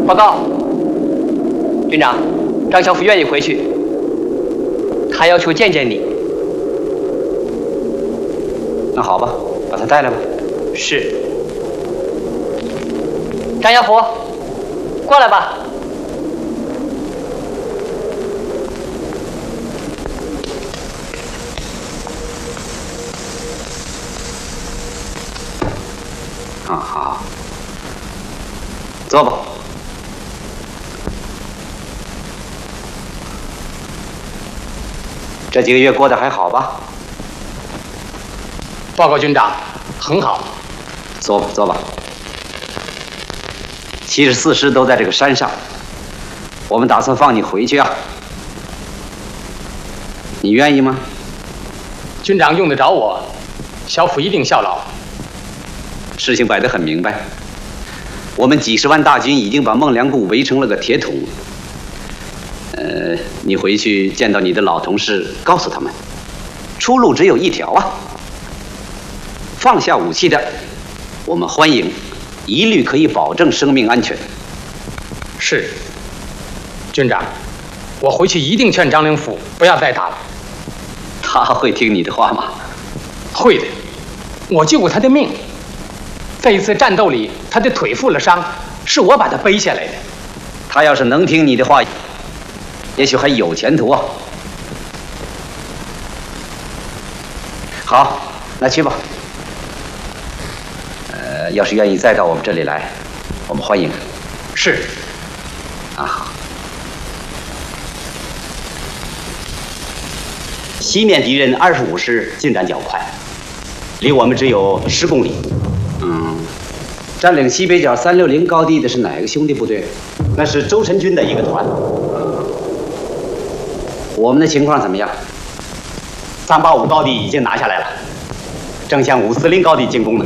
报告，军长，张小福愿意回去，他要求见见你。 那好吧，把他带来吧。 是。张小福，过来吧。 啊，好，坐吧。这几个月过得还好吧？ 报告军长，很好。 坐吧，坐吧。74师都在这个山上，我们打算放你回去啊。你愿意吗？ 军长用得着我，小府一定效劳。 事情摆得很明白，我们几十万大军已经把孟良崮围成了个铁桶。你回去见到你的老同事，告诉他们，出路只有一条啊！放下武器的，我们欢迎，一律可以保证生命安全。 是，军长，我回去一定劝张灵甫不要再打了。 他会听你的话吗？ 会的，我救过他的命。在一次战斗里，他的腿负了伤，是我把他背下来的。 他要是能听你的话，也许还有前途啊。好，那去吧。要是愿意再到我们这里来，我们欢迎。 是。 啊，好。西面敌人25师进展较快，离我们只有10公里。占领西北角360高地的是哪个兄弟部队？那是周晨军的一个团。我们的情况怎么样？385高地已经拿下来了，正向540高地进攻呢。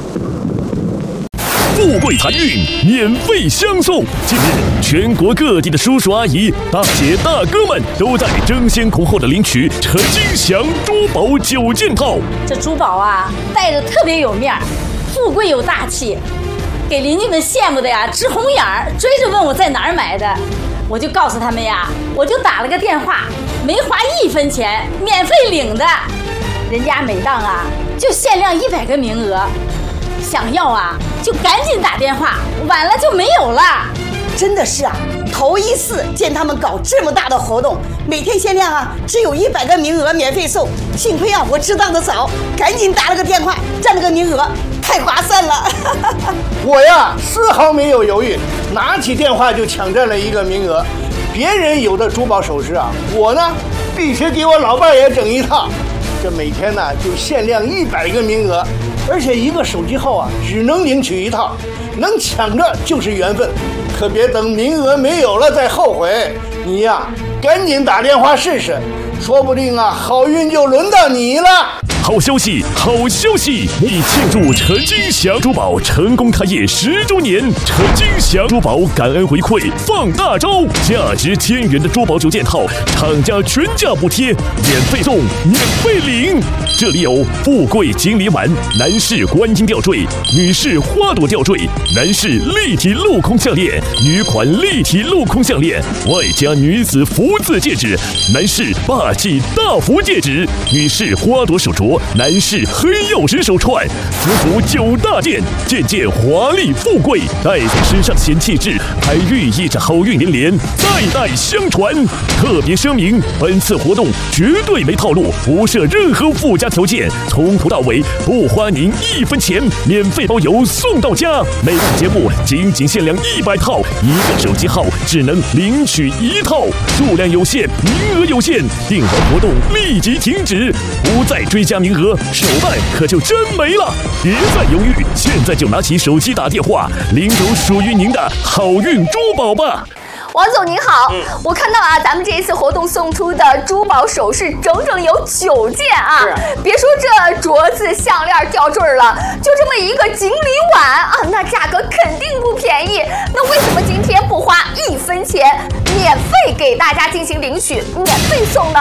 富贵谈运免费相送。近日，全国各地的叔叔阿姨、大姐大哥们都在争先恐后的领取陈金祥珠宝9件套。 这珠宝啊，戴着特别有面儿，富贵又大气，给邻居们羡慕的呀直红眼儿，追着问我在哪儿买的。我就告诉他们呀，我就打了个电话，没花1分钱，免费领的。人家每档啊就限量100个名额，想要啊就赶紧打电话，晚了就没有了。 真的是啊，头一次见他们搞这么大的活动，每天限量啊只有100个名额免费送。幸亏啊我知道的早，赶紧打了个电话，占了个名额，太划算了。 我呀丝毫没有犹豫，拿起电话就抢占了1个名额。别人有的珠宝首饰啊，我呢必须给我老伴也整一套。这每天呢就限量100个名额，而且1个手机号啊只能领取1套，能抢着就是缘分，可别等名额没有了再后悔。你呀赶紧打电话试试，说不定啊好运就轮到你了。 好消息，好消息！为庆祝陈金祥珠宝成功开业10周年，陈金祥珠宝感恩回馈放大招，价值1000元的珠宝9件套，厂家全价补贴，免费送，免费领。这里有富贵锦鲤碗、男士观音吊坠、女士花朵吊坠、男士立体镂空项链、女款立体镂空项链，外加女子福字戒指、男士霸气大福戒指、女士花朵手镯、男士黑曜石手串，福福9大件，件件华丽富贵，戴在身上显气质，还寓意着好运连连，代代相传。特别声明，本次活动绝对没套路，不设任何附加条件，从头到尾不花您1分钱，免费包邮送到家。每档节目仅限量100套，1个手机号只能领取1套，数量有限，名额有限，订完活动立即停止，不再追加名额，手办可就真没了。别再犹豫，现在就拿起手机打电话，领走属于您的好运珠宝吧。 王总您好，我看到啊，咱们这一次活动送出的珠宝首饰整整有9件啊！别说这镯子、项链、吊坠了，就这么一个锦鲤碗啊，那价格肯定不便宜。那为什么今天不花1分钱，免费给大家进行领取，免费送呢？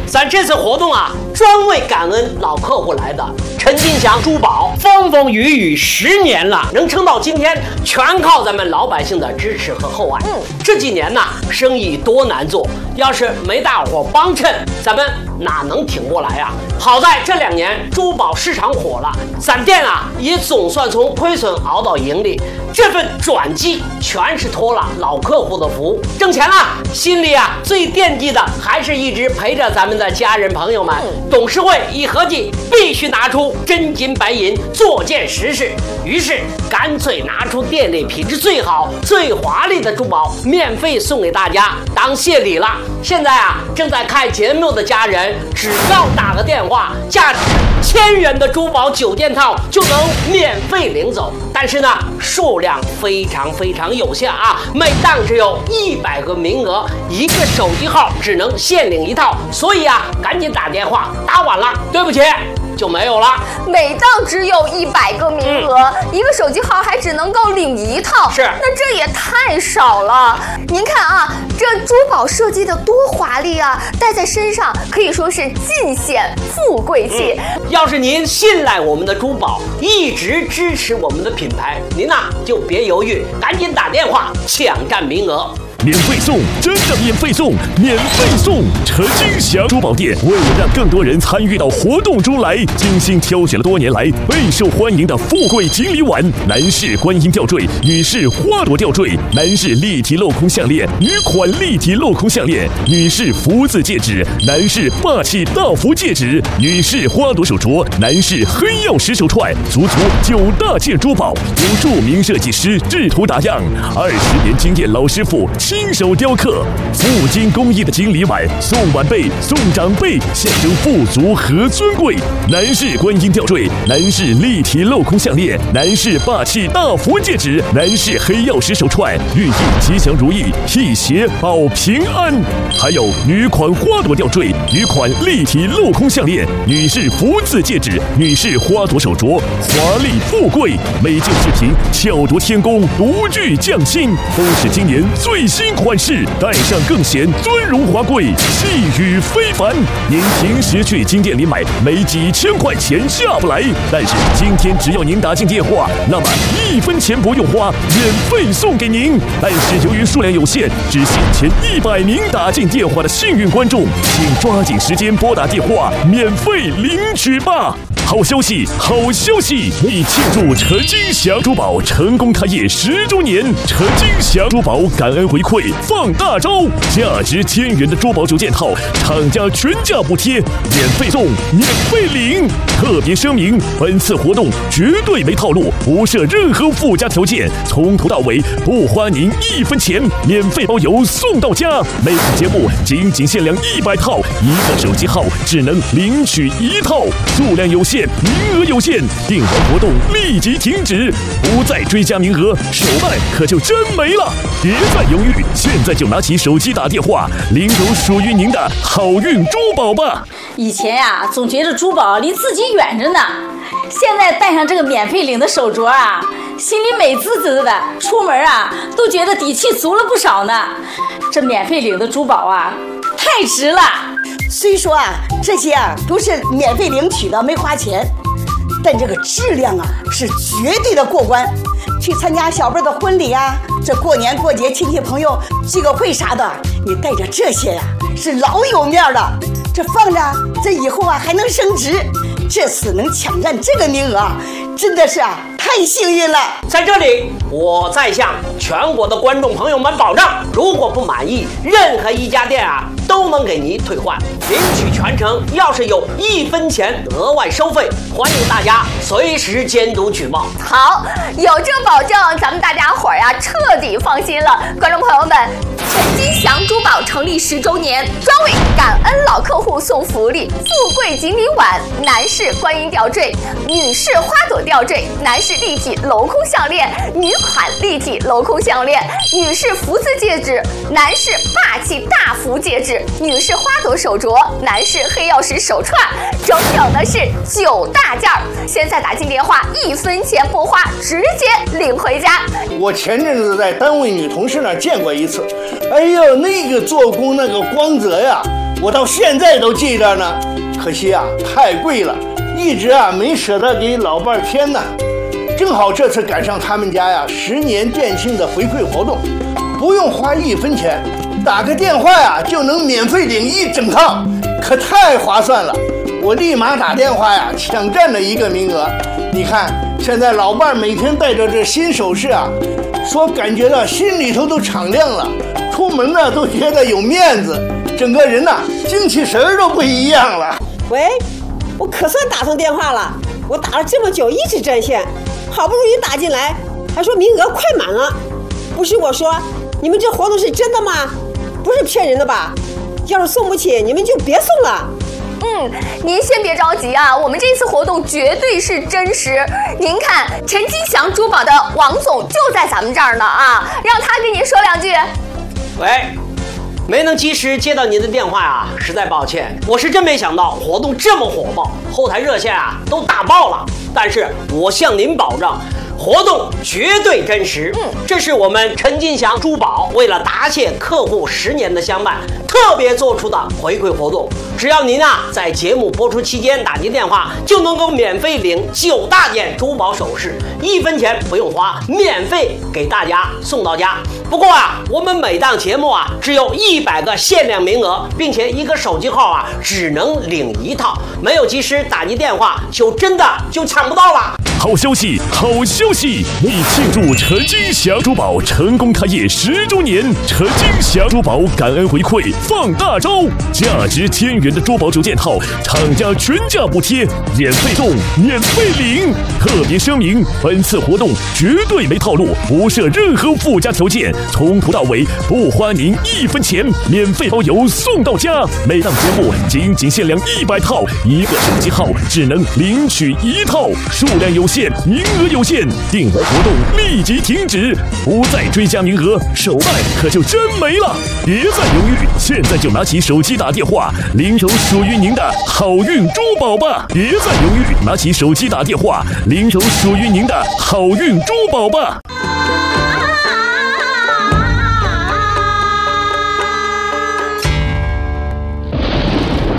咱这次活动啊，专为感恩老客户来的。陈金祥珠宝风风雨雨10年了，能撑到今天，全靠咱们老百姓的支持和厚爱。这几年呢，生意多难做，要是没大伙帮衬，咱们哪能挺过来啊？好在这2年珠宝市场火了，咱店啊也总算从亏损熬到盈利。这份转机全是托了老客户的福，挣钱了，心里啊最惦记的还是一直陪着咱们的家人朋友们。董事会一合计，必须拿出真金白银做件实事，于是干脆拿出店里品质最好、最华丽的珠宝，免费送给大家当谢礼了。现在啊，正在看节目的家人，只要打个电话，价值1000元的珠宝9件套就能免费领走。但是呢，数量非常有限啊，每档只有100个名额，1个手机号只能限领1套，所以啊，赶紧打电话，打晚了，对不起，就没有了。 每档只有100个名额，1个手机号还只能够领1套， 是， 那这也太少了。您看啊，这珠宝设计的多华丽啊，戴在身上可以说是尽显富贵气。 要是您信赖我们的珠宝，一直支持我们的品牌，您呐就别犹豫，赶紧打电话抢占名额。 免费送，真的免费送，免费送！陈金祥珠宝店为了让更多人参与到活动中来，精心挑选了多年来备受欢迎的富贵锦鲤碗、男士观音吊坠、女士花朵吊坠、男士立体镂空项链、女款立体镂空项链、女士福字戒指、男士霸气大福戒指、女士花朵手镯、男士黑曜石手串，足9大件珠宝，由著名设计师制图打样，20年经验老师傅亲手雕刻，富金工艺的锦鲤碗，送晚辈送长辈，象征富足和尊贵。男士观音吊坠，男士立体镂空项链，男士霸气大福戒指，男士黑曜石手串，寓意吉祥如意，辟邪保平安。还有女款花朵吊坠，女款立体镂空项链，女士福字戒指，女士花朵手镯，华丽富贵。每件饰品巧夺天工，独具匠心，都是今年最新款式，戴上更显尊荣华贵，气宇非凡。您平时去金店里买，没几千块钱下不来，但是今天只要您打进电话，那么1分钱不用花，免费送给您。但是由于数量有限，只限前100名打进电话的幸运观众，请抓紧时间拨打电话，免费领取吧。好消息，好消息！为庆祝陈金祥珠宝成功开业10周年，陈金祥珠宝感恩回馈放大招，价值1000元的珠宝9件套，厂家全价补贴，免费送，免费领。特别声明，本次活动绝对没套路，不设任何附加条件，从头到尾不花您1分钱，免费包邮送到家。每次节目仅限量100套，1个手机号只能领取1套，数量有限，名额有限，订完活动立即停止，不再追加名额，手办可就真没了。别再犹豫，现在就拿起手机打电话，领走属于您的好运珠宝吧。 以前呀，总觉得珠宝离自己远着呢，现在戴上这个免费领的手镯啊，心里美滋滋的，出门啊都觉得底气足了不少呢。这免费领的珠宝啊，太值了。 虽说啊，这些啊都是免费领取的，没花钱，但这个质量啊是绝对的过关。去参加小辈的婚礼啊，这过年过节亲戚朋友聚个会啥的，你带着这些呀，是老有面的。这放着，这以后啊还能升值。这次能抢占这个名额啊，真的是啊太幸运了。 在这里，我再向全国的观众朋友们保证，如果不满意，任何一家店啊都能给您退换，领取全程。要是有1分钱额外收费，欢迎大家随时监督举报。 好，有这保证，咱们大家伙呀彻底放心了。观众朋友们，陈金祥珠宝成立10周年，专为感恩老客户送福利，富贵锦鲤碗、男士观音吊坠、女士花朵吊坠、男士立体镂空项链、女款立体镂空项链、女士福字戒指、男士霸气大福戒指、女士花朵手镯、男士黑曜石手串，整整的是9大件儿。现在打进电话，1分钱不花，直接领回家。 我前阵子在单位女同事那儿见过一次，哎呦，那个做工那个光泽呀， 我到现在都记着呢。可惜啊，太贵了，一直啊没舍得给老伴儿添呢。正好这次赶上他们家呀10年店庆的回馈活动，不用花1分钱，打个电话呀就能免费领1整套，可太划算了。我立马打电话呀抢占了一个名额。你看，现在老伴儿每天戴着这新首饰啊，说感觉到心里头都敞亮了，出门呢都觉得有面子，整个人呐精气神儿都不一样了。 喂，我可算打通电话了，我打了这么久一直占线，好不容易打进来，还说名额快满了。不是我说，你们这活动是真的吗？不是骗人的吧？要是送不起，你们就别送了。 您先别着急啊，我们这次活动绝对是真实。您看，陈金祥珠宝的王总就在咱们这儿呢啊，让他跟您说2句。 喂，没能及时接到您的电话啊，实在抱歉。我是真没想到活动这么火爆，后台热线啊都打爆了。但是我向您保证，活动绝对真实。这是我们陈金祥珠宝为了答谢客户10年的相伴，特别做出的回馈活动。只要您啊在节目播出期间打进电话，就能够免费领9大件珠宝首饰，1分钱不用花，免费给大家送到家。不过啊，我们每档节目啊只有100个限量名额，并且一个手机号啊只能领1套，没有及时打进电话，真的抢不到了。 好消息，好消息！为庆祝陈金祥珠宝成功开业10周年，陈金祥珠宝感恩回馈放大招，价值1000元的珠宝首件套，厂家全价补贴，免费送，免费领。特别声明，本次活动绝对没套路，不设任何附加条件，从头到尾不花您1分钱，免费包邮送到家。每档节目仅限量100套，一个手机号只能领取1套，数量有限，名额有限，订完活动立即停止，不再追加名额，手办可就真没了。别再犹豫，现在就拿起手机打电话，领走属于您的好运珠宝吧！别再犹豫，拿起手机打电话，领走属于您的好运珠宝吧！